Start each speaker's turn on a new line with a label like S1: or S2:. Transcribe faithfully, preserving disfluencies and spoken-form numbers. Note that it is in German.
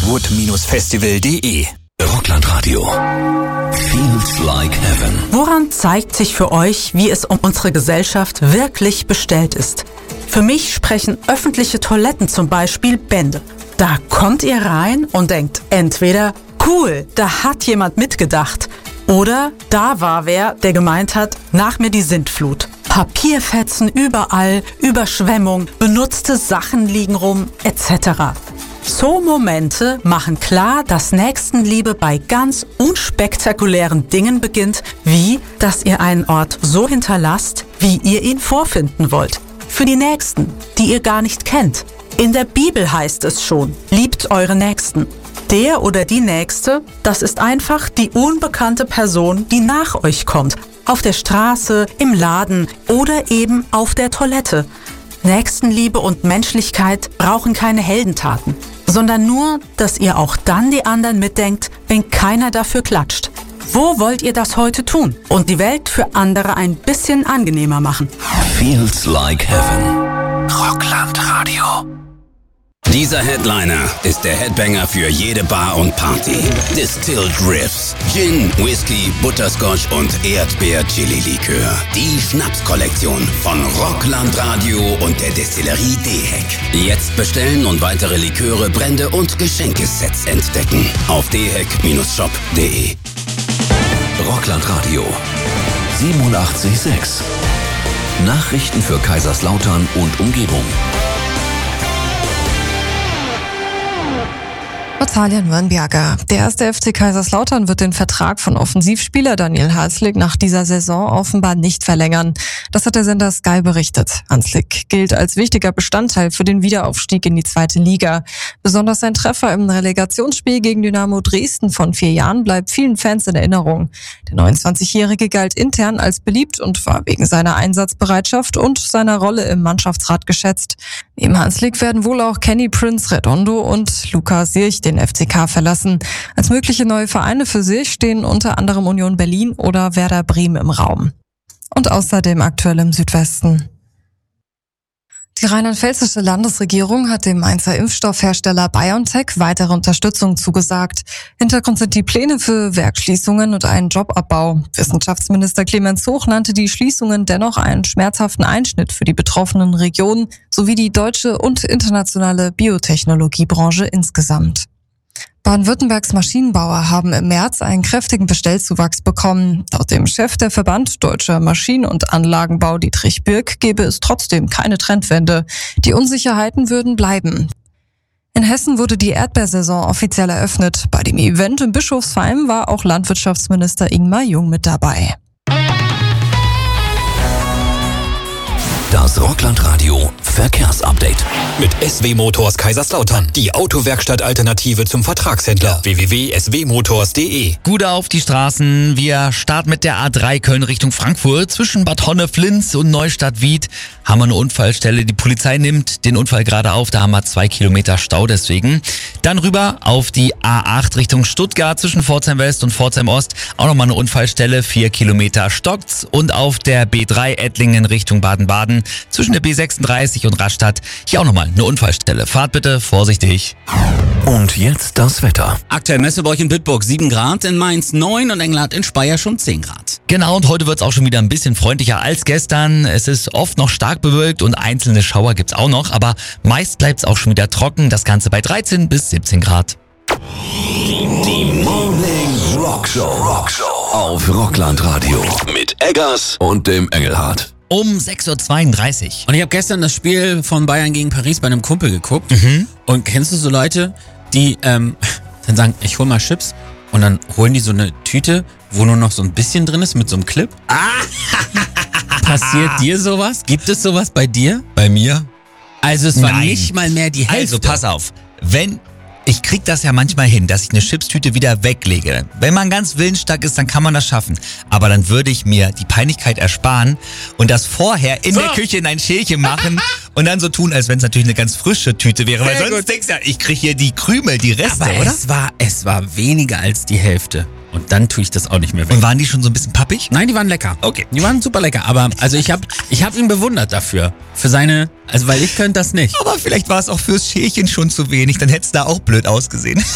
S1: Rockwood Festival punkt de.
S2: Rocklandradio. Feels like heaven.
S3: Woran zeigt sich für euch, wie es um unsere Gesellschaft wirklich bestellt ist? Für mich sprechen öffentliche Toiletten zum Beispiel Bände. Da kommt ihr rein und denkt entweder, cool, da hat jemand mitgedacht. Oder da war wer, der gemeint hat, nach mir die Sintflut. Papierfetzen überall, Überschwemmung, benutzte Sachen liegen rum, et cetera. So Momente machen klar, dass Nächstenliebe bei ganz unspektakulären Dingen beginnt, wie, dass ihr einen Ort so hinterlasst, wie ihr ihn vorfinden wollt. Für die Nächsten, die ihr gar nicht kennt. In der Bibel heißt es schon, liebt eure Nächsten. Der oder die Nächste, das ist einfach die unbekannte Person, die nach euch kommt. Auf der Straße, im Laden oder eben auf der Toilette. Nächstenliebe und Menschlichkeit brauchen keine Heldentaten, sondern nur, dass ihr auch dann die anderen mitdenkt, wenn keiner dafür klatscht. Wo wollt ihr das heute tun und die Welt für andere ein bisschen angenehmer machen?
S2: Feels like heaven. Rocklandradio.
S4: Dieser Headliner ist der Headbanger für jede Bar und Party. Distilled Riffs, Gin, Whisky, Butterscotch und Erdbeer-Chili-Likör. Die Schnapskollektion von Rocklandradio und der Destillerie Dehek. Jetzt bestellen und weitere Liköre, Brände und Geschenkesets entdecken auf dehek Shop punkt de.
S2: Rocklandradio siebenundachtzig Komma sechs. Nachrichten für Kaiserslautern und Umgebung.
S5: Natalia Nürnberger. Der erste F C Kaiserslautern wird den Vertrag von Offensivspieler Daniel Hanslik nach dieser Saison offenbar nicht verlängern. Das hat der Sender Sky berichtet. Hanslik gilt als wichtiger Bestandteil für den Wiederaufstieg in die zweite Liga. Besonders sein Treffer im Relegationsspiel gegen Dynamo Dresden von vier Jahren bleibt vielen Fans in Erinnerung. Der neunundzwanzigjährige galt intern als beliebt und war wegen seiner Einsatzbereitschaft und seiner Rolle im Mannschaftsrat geschätzt. Neben Hanslik werden wohl auch Kenny Prince Redondo und Luca Sirch den F C K verlassen. Als mögliche neue Vereine für Sirch stehen unter anderem Union Berlin oder Werder Bremen im Raum. Und außerdem aktuell im Südwesten. Die rheinland-pfälzische Landesregierung hat dem Mainzer Impfstoffhersteller BioNTech weitere Unterstützung zugesagt. Hintergrund sind die Pläne für Werksschließungen und einen Jobabbau. Wissenschaftsminister Clemens Hoch nannte die Schließungen dennoch einen schmerzhaften Einschnitt für die betroffenen Regionen sowie die deutsche und internationale Biotechnologiebranche insgesamt. Baden-Württembergs Maschinenbauer haben im März einen kräftigen Bestellzuwachs bekommen. Laut dem Chef der Verband Deutscher Maschinen- und Anlagenbau Dietrich Birk gebe es trotzdem keine Trendwende. Die Unsicherheiten würden bleiben. In Hessen wurde die Erdbeersaison offiziell eröffnet. Bei dem Event in Bischofsheim war auch Landwirtschaftsminister Ingmar Jung mit dabei.
S2: Das Rocklandradio Verkehrsupdate.
S1: Mit S W Motors Kaiserslautern. Die Autowerkstatt-Alternative zum Vertragshändler. w w w punkt s w motors punkt de.
S6: Gut auf die Straßen. Wir starten mit der A drei Köln Richtung Frankfurt. Zwischen Bad Honnef-Linz und Neustadt-Wied haben wir eine Unfallstelle. Die Polizei nimmt den Unfall gerade auf. Da haben wir zwei Kilometer Stau deswegen. Dann rüber auf die A acht Richtung Stuttgart. Zwischen Pforzheim West und Pforzheim Ost auch nochmal eine Unfallstelle. Vier Kilometer stockt's. Und auf der B drei Ettlingen Richtung Baden-Baden. Zwischen der B sechsunddreißig und Rastatt hier auch nochmal eine Unfallstelle. Fahrt bitte vorsichtig.
S2: Und jetzt das Wetter.
S4: Aktuell Messeburg in Bitburg sieben Grad, in Mainz neun und Engelhardt in Speyer schon zehn Grad.
S6: Genau, und heute wird's auch schon wieder ein bisschen freundlicher als gestern. Es ist oft noch stark bewölkt und einzelne Schauer gibt's auch noch, aber meist bleibt's auch schon wieder trocken. Das Ganze bei dreizehn bis siebzehn Grad.
S2: Die Morning Rockshow. Rockshow auf Rocklandradio mit Eggers und dem Engelhardt.
S6: Um sechs Uhr zweiunddreißig.
S4: Und ich habe gestern das Spiel von Bayern gegen Paris bei einem Kumpel geguckt.
S6: Mhm.
S4: Und kennst du so Leute, die ähm, dann sagen, ich hol mal Chips und dann holen die so eine Tüte, wo nur noch so ein bisschen drin ist mit so einem Clip? Ah! Passiert dir sowas? Gibt es sowas bei dir?
S6: Bei mir?
S4: Also es war
S6: Nein.
S4: nicht mal mehr die Hälfte.
S6: Also pass auf, wenn... Ich krieg das ja manchmal hin, dass ich eine Chipstüte wieder weglege. Wenn man ganz willensstark ist, dann kann man das schaffen. Aber dann würde ich mir die Peinlichkeit ersparen und das vorher in
S4: so.
S6: der Küche in ein Schälchen machen und dann so tun, als wenn es natürlich eine ganz frische Tüte wäre.
S4: Sehr
S6: Weil sonst
S4: gut.
S6: denkst du ja, ich krieg hier die Krümel, die Reste,
S4: Aber
S6: oder?
S4: es war, es war weniger als die Hälfte. Und dann tue ich das auch nicht mehr weg.
S6: Und waren die schon so ein bisschen pappig?
S4: Nein, die waren lecker.
S6: Okay.
S4: Die waren super lecker. Aber also ich habe ich hab ihn bewundert dafür. Für seine, also weil ich könnte das nicht.
S6: Aber vielleicht war es auch fürs Schälchen schon zu wenig, dann hätte es da auch blöd ausgesehen.